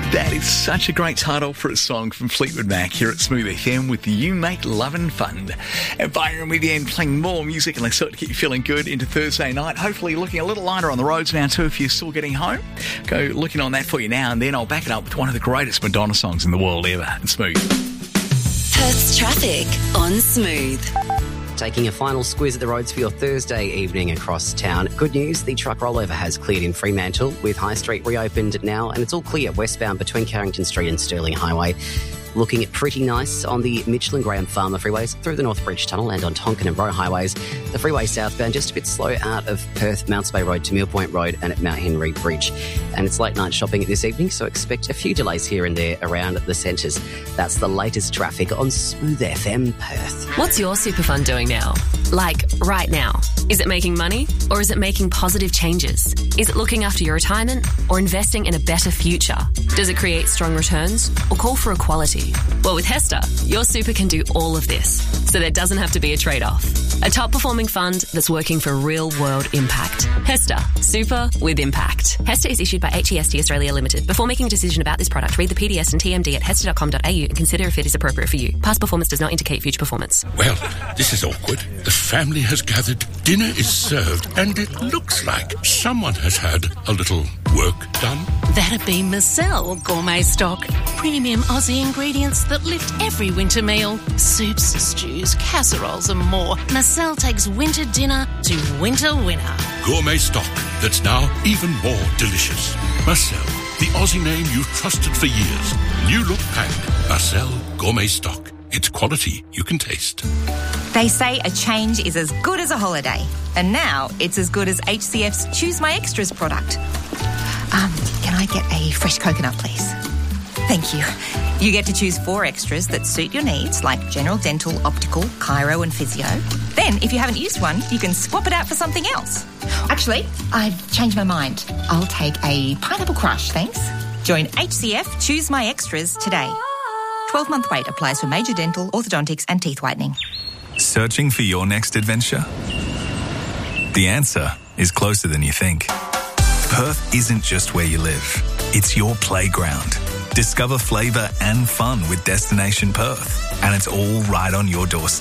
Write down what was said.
That is such a great title for a song from Fleetwood Mac here at Smooth FM with You Make Lovin' Fun. And Byron with you and playing more music, and let's sort of get you feeling good into Thursday night. Hopefully looking a little lighter on the roads now too if you're still getting home. Go looking on that for you now, and then I'll back it up with one of the greatest Madonna songs in the world ever. And Smooth. Perth's traffic on Smooth. Taking a final squeeze at the roads for your Thursday evening across town. Good news, the truck rollover has cleared in Fremantle with High Street reopened now, and it's all clear westbound between Carrington Street and Stirling Highway. Looking pretty nice on the Mitchell and Graham Farmer freeways through the North Bridge Tunnel and on Tonkin and Roe highways. The freeway southbound just a bit slow out of Perth, Mounts Bay Road to Mill Point Road and at Mount Henry Bridge. And it's late night shopping this evening, so expect a few delays here and there around the centres. That's the latest traffic on Smooth FM Perth. What's your super fund doing now? Like, right now? Is it making money or is it making positive changes? Is it looking after your retirement or investing in a better future? Does it create strong returns or call for equality? Well, with Hester, your super can do all of this, so there doesn't have to be a trade-off. A top-performing fund that's working for real-world impact. Hester, super with impact. Hester is issued by HEST Australia Limited. Before making a decision about this product, read the PDS and TMD at hester.com.au and consider if it is appropriate for you. Past performance does not indicate future performance. Well, this is awkward. The family has gathered, dinner is served, and it looks like someone has had a little work done. That'd be Marcel Gourmet Stock. Premium Aussie ingredients that lift every winter meal. Soups, stews, casseroles and more. Marcel takes winter dinner to winter winner. Gourmet stock that's now even more delicious. Marcel, the Aussie name you've trusted for years. New look packed. Marcel Gourmet Stock. It's quality you can taste. They say a change is as good as a holiday. And now it's as good as HCF's Choose My Extras product. Can I get a fresh coconut, please? Thank you. You get to choose 4 extras that suit your needs, like general dental, optical, chiro and physio. Then, if you haven't used one, you can swap it out for something else. Actually, I've changed my mind. I'll take a pineapple crush, thanks. Join HCF Choose My Extras today. 12-month wait applies for major dental, orthodontics and teeth whitening. Searching for your next adventure? The answer is closer than you think. Perth isn't just where you live, it's your playground. Discover flavour and fun with Destination Perth, and it's all right on your doorstep.